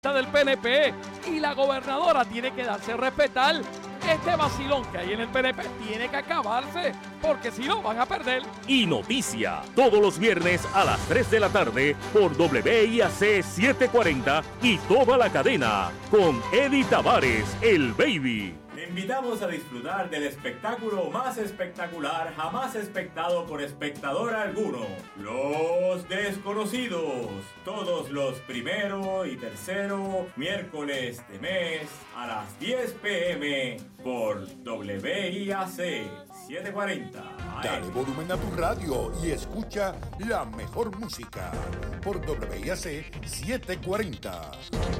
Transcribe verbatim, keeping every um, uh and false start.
del P N P y la gobernadora tiene que darse a respetar. Este vacilón que hay en el P N P tiene que acabarse, porque si no van a perder. Y noticia, todos los viernes a las tres de la tarde por W I A C setecientos cuarenta y toda la cadena, con Eddie Tavares, el Baby. Le invitamos a disfrutar del espectáculo más espectacular jamás espectado por espectador alguno. Los Desconocidos. Todos los primero y tercero miércoles de mes a las diez p m por W I A C setecientos cuarenta. Dale volumen a tu radio y escucha la mejor música por W I A C setecientos cuarenta.